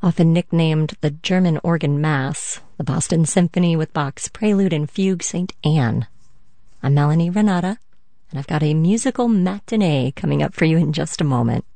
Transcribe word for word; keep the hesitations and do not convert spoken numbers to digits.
often nicknamed the German Organ Mass, the Boston Symphony with Bach's Prelude and Fugue Saint Anne. I'm Melanie Renata, and I've got a musical matinee coming up for you in just a moment.